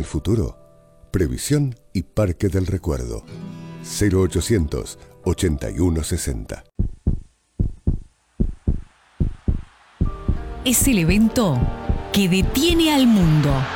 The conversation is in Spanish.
futuro. Previsión y Parque del Recuerdo. 0800 8160. Es el evento que detiene al mundo.